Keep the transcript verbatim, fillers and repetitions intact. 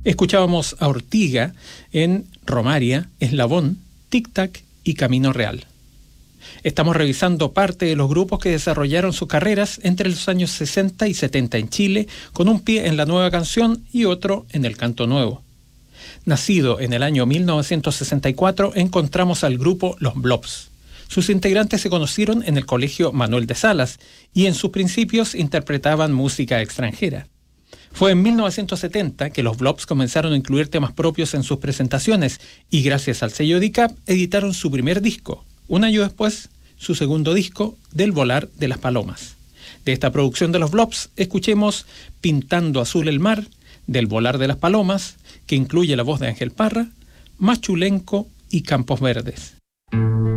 Escuchábamos a Ortiga en Romaria, Eslabón, Tic Tac y Camino Real. Estamos revisando parte de los grupos que desarrollaron sus carreras entre los años sesenta y setenta en Chile, con un pie en la nueva canción y otro en el canto nuevo. Nacido en el año mil novecientos sesenta y cuatro, encontramos al grupo Los Blobs. Sus integrantes se conocieron en el Colegio Manuel de Salas y en sus principios interpretaban música extranjera. Fue en mil novecientos setenta que los Blobs comenzaron a incluir temas propios en sus presentaciones y gracias al sello D I C A P editaron su primer disco. Un año después, su segundo disco, Del Volar de las Palomas. De esta producción de los Blobs, escuchemos Pintando Azul el Mar, Del Volar de las Palomas, que incluye la voz de Ángel Parra, Machulenco y Campos Verdes.